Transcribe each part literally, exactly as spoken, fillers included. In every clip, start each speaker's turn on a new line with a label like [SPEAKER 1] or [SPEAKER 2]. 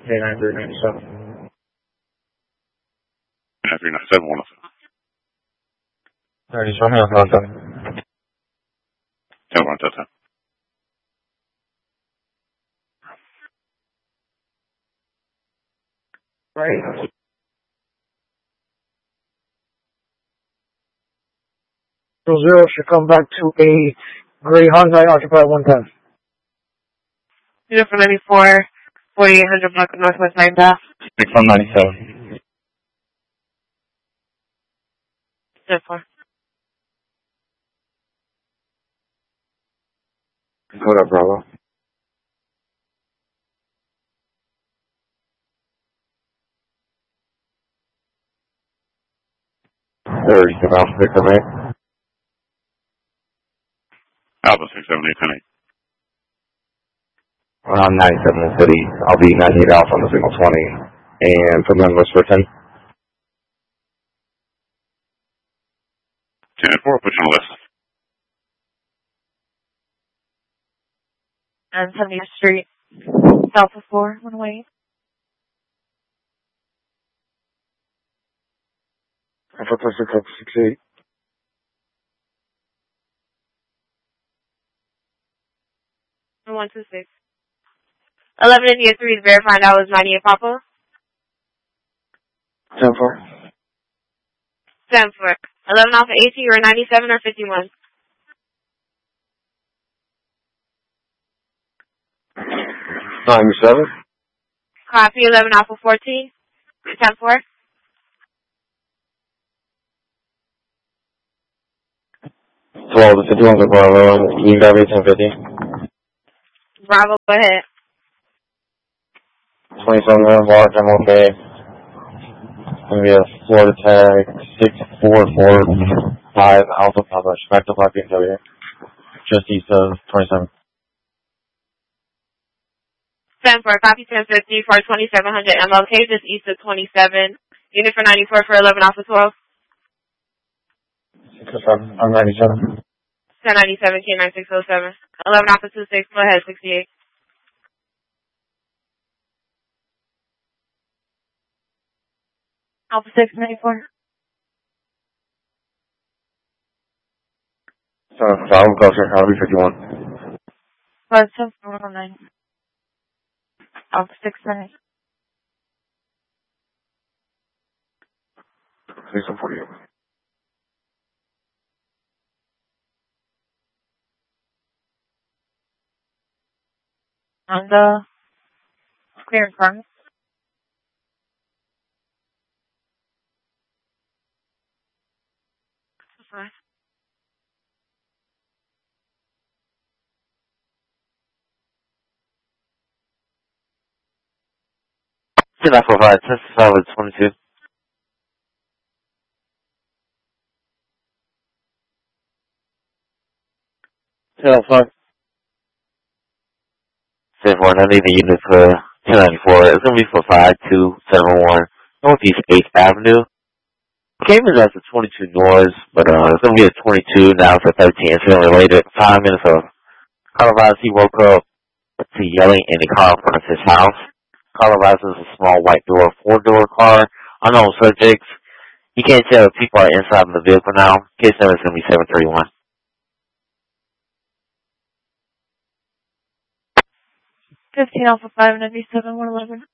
[SPEAKER 1] K nine three nine seven.
[SPEAKER 2] nine three nine seven, one oh seven.
[SPEAKER 1] thirty, show me on Delta.
[SPEAKER 2] ten one Delta.
[SPEAKER 1] Right. So zero should come back to a gray Hyundai occupied one ten.
[SPEAKER 3] zero for ninety-four, forty-eight hundred block of Northwest nine Path.
[SPEAKER 1] six one ninety-seven.
[SPEAKER 3] zero four.
[SPEAKER 1] Hold up, Bravo. thirty, about Victor, mate.
[SPEAKER 2] Alpha six seven eight ten eight.
[SPEAKER 1] Well, I'm ninety-seven in the city. I'll be ninety-eight Alpha on the signal twenty. And put me on list for ten.
[SPEAKER 2] ten four, put you on the list.
[SPEAKER 3] And seventieth Street, Alpha four, one oh eight.
[SPEAKER 1] Alpha plus six, Alpha six eight.
[SPEAKER 3] one two six. eleven India three is verifying that was ninety-eight Papa.
[SPEAKER 1] ten four.
[SPEAKER 3] ten four. eleven Alpha eighty, you were ninety-seven or fifty-one?
[SPEAKER 1] ninety-seven.
[SPEAKER 3] Copy, eleven Alpha fourteen. ten four.
[SPEAKER 1] twelve to fifty-one to Bravo. You got me ten fifty.
[SPEAKER 3] Bravo, go ahead.
[SPEAKER 1] twenty-seven minute block, I'm okay. It's going to be a Florida tag six four four five Alpha Papa. Back to Black B M W. Just east of twenty-seven.
[SPEAKER 3] ten four, copy ten fifty for twenty-seven hundred M L K, just east of twenty-seven. Unit for ninety-four for eleven Alpha twelve.
[SPEAKER 1] six oh seven. I'm ninety-seven.
[SPEAKER 3] ten ninety-seven, K nine six oh seven. eleven Alpha two six, go ahead, sixty-eight. Alpha six ninety-four.
[SPEAKER 1] So, so I'll go for I'll be fifty-one.
[SPEAKER 3] Five seven one oh nine. Alpha six ninety.
[SPEAKER 1] six oh forty-eight.
[SPEAKER 3] On the clearance front. Okay.
[SPEAKER 1] Ten four five, test solid twenty-two. ten five. ten four, I need a unit for ten ninety-four. It's going to be for five two seven one Northeast eighth Avenue. Came in as a twenty-two noise, but uh, it's going to be a twenty-two, now it's a thirteen. Incident related. Five minutes of Colorado, he woke up to yelling in a car in front of his house. Colorado is a small white door, four-door car. Unknown subjects. You can't tell if people are inside of the vehicle now. Case number is going to be seven three one.
[SPEAKER 3] fifteen Alpha five ninety-seven, one eleven.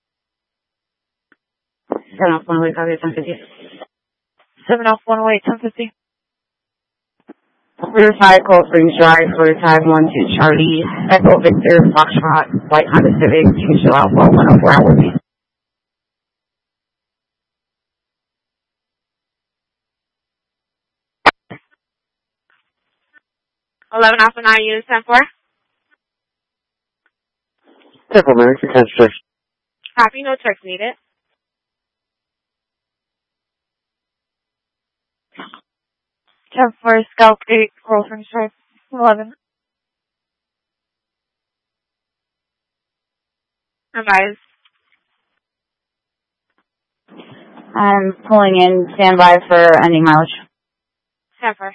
[SPEAKER 3] seven Alpha one oh eight, copy ten fifty. seven Alpha one oh eight, ten fifty.
[SPEAKER 4] Riverside, Cold Springs Drive, for time one two Charlie, Echo Victor, Foxtrot, White Honda Civic, Chill Alpha, one oh four hours.
[SPEAKER 3] eleven Alpha nine, unit ten four.
[SPEAKER 1] ten four, man. You can't stretch.
[SPEAKER 3] Copy, no checks needed. ten four, Scalp eight, Cold Springs Drive, eleven. Advise.
[SPEAKER 4] I'm pulling in, standby for ending mileage.
[SPEAKER 3] ten four.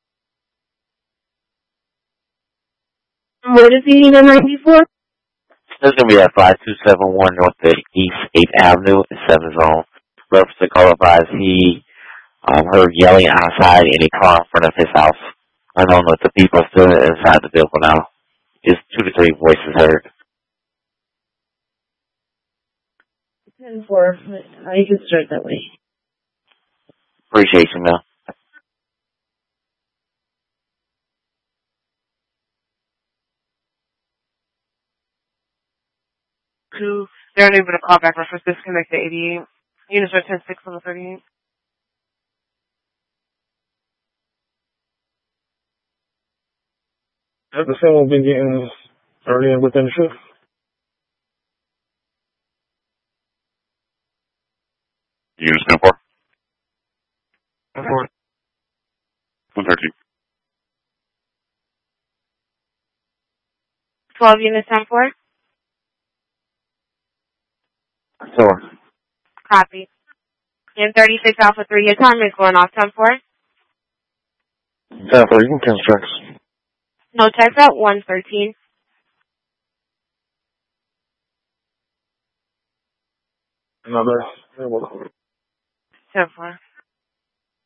[SPEAKER 3] What is he in ninety-four?
[SPEAKER 1] This is going to be at five two seven one North East eighth Avenue in seventh Zone. Reference to call advised he um, heard yelling outside in a car in front of his house. I don't know if the people are still inside the vehicle now. Just two to three voices heard.
[SPEAKER 4] ten four. I can start that way.
[SPEAKER 1] Appreciate you, man.
[SPEAKER 3] Two, they're unable to call back. Reference disconnected eighty-eight. Units are ten six on the thirty-eight.
[SPEAKER 5] Has the signal been getting early and within the shift?
[SPEAKER 2] Units ten four.
[SPEAKER 5] ten four.
[SPEAKER 2] one thirteen.
[SPEAKER 3] twelve units ten four.
[SPEAKER 1] Sure.
[SPEAKER 3] Copy. And thirty-six Alpha three, your time is going off ten four.
[SPEAKER 5] ten four, you can construct.
[SPEAKER 3] No text at one thirteen.
[SPEAKER 5] Another. You're welcome.
[SPEAKER 3] ten four.